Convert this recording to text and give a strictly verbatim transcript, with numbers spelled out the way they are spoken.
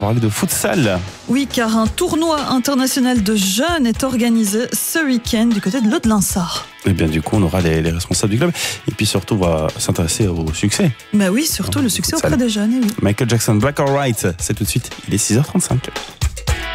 On va parler de futsal. Oui, car un tournoi international de jeunes est organisé ce week-end du côté de l'Aude-Linsart. Et bien du coup, on aura les, les responsables du club. Et puis surtout, on va s'intéresser au succès. Bah oui, surtout le succès auprès des jeunes. Eh oui. Michael Jackson, Black or White, c'est tout de suite, il est six heures trente-cinq.